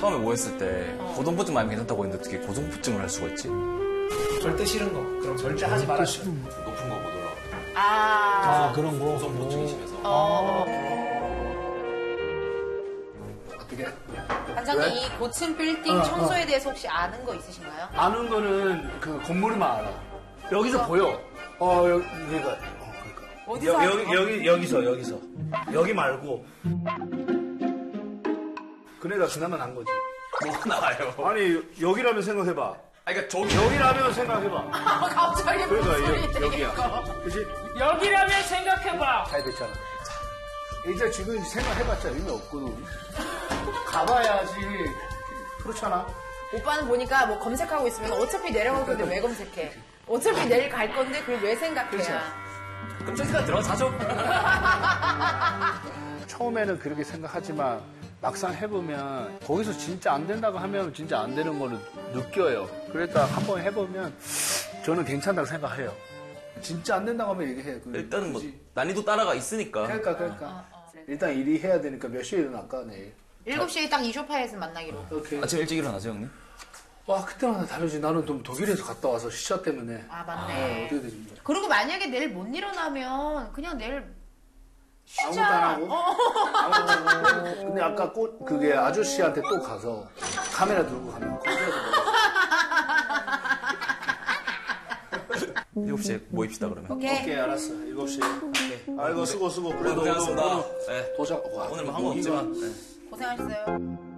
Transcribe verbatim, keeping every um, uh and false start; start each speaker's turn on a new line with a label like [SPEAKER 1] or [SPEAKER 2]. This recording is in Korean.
[SPEAKER 1] 처음에 모였을 때 고동포증 마음이 괜찮다고 했는데 어떻게 고동포증을 할 수가 있지?
[SPEAKER 2] 절대 싫은 거. 그럼 절대 하지 말아야 돼.
[SPEAKER 1] 높은 거 못 올라.
[SPEAKER 3] 아,
[SPEAKER 4] 아, 그런 거.
[SPEAKER 1] 고동포증이 심해서.
[SPEAKER 3] 어.
[SPEAKER 2] 어떻게?
[SPEAKER 3] 반장님,
[SPEAKER 2] 왜?
[SPEAKER 3] 이 고층 빌딩
[SPEAKER 2] 어,
[SPEAKER 3] 청소에
[SPEAKER 2] 어.
[SPEAKER 3] 대해서 혹시 아는 거 있으신가요?
[SPEAKER 2] 아는 거는 그 건물만 알아. 여기서 보여. 어, 여기, 그러니까. 어, 그러니까.
[SPEAKER 3] 어디서
[SPEAKER 2] 여,
[SPEAKER 3] 아는
[SPEAKER 2] 여기,
[SPEAKER 3] 거?
[SPEAKER 2] 여기, 여기서, 여기서. 여기 말고. 그네가 그나마 난 거지.
[SPEAKER 1] 뭐가 나와요?
[SPEAKER 2] 아니, 여기라면 생각해봐.
[SPEAKER 1] 아, 그러니까 저기.
[SPEAKER 2] 여기라면 생각해봐.
[SPEAKER 3] 갑자기
[SPEAKER 2] 그러니까
[SPEAKER 3] 무슨
[SPEAKER 2] 여, 여기야.
[SPEAKER 3] 소리예요?
[SPEAKER 2] 그치?
[SPEAKER 5] 여기라면 생각해봐.
[SPEAKER 2] 잘 됐잖아. 이제 지금 생각해봤자 의미 없거든. 가봐야지. 그렇잖아.
[SPEAKER 3] 오빠는 보니까 뭐 검색하고 있으면 어차피 내려갈 건데 왜 검색해? 어차피 내일 갈 건데 그걸 왜 생각해?
[SPEAKER 2] 그렇죠.
[SPEAKER 1] 그럼 좀 시간 들어가서 자죠.
[SPEAKER 2] 처음에는 그렇게 생각하지만 막상 해보면 거기서 진짜 안 된다고 하면 진짜 안 되는 거를 느껴요. 그러니까 한번 해보면 저는 괜찮다고 생각해요. 진짜 안 된다고 하면 얘기해.
[SPEAKER 1] 일단은 뭐 난이도 따라가 있으니까.
[SPEAKER 2] 그러니까 그러니까 일단 일이 해야 되니까 몇 시에 일어날까 내일?
[SPEAKER 3] 일곱 시에 딱 이 소파에서 만나기로.
[SPEAKER 2] 오케이.
[SPEAKER 1] 아침 일찍 일어나세요, 형님?
[SPEAKER 2] 와 그때마다 다르지. 나는 좀 독일에서 갔다 와서 시차 때문에.
[SPEAKER 3] 아,
[SPEAKER 2] 아,
[SPEAKER 3] 맞네.
[SPEAKER 2] 어떻게 되지?
[SPEAKER 3] 그리고 만약에 내일 못 일어나면 그냥 내일
[SPEAKER 2] 아무것도
[SPEAKER 3] 쉬자.
[SPEAKER 2] 안 하고.
[SPEAKER 3] 어.
[SPEAKER 2] 아무것도 안 하고. 근데 아까 꽃 그게 아저씨한테 또 가서 카메라 들고 가면 거기에서
[SPEAKER 1] 일곱 시에 모입시다, 그러면.
[SPEAKER 3] 오케이.
[SPEAKER 2] 오케이 알았어. 일곱 시. 오케이. 아이고 수고 수고.
[SPEAKER 1] 그래도 고생하셨습니다.
[SPEAKER 2] 오늘
[SPEAKER 1] 네.
[SPEAKER 2] 도착. 와,
[SPEAKER 1] 오늘 뭐 한 건 없지만. 네.
[SPEAKER 3] 고생하셨어요.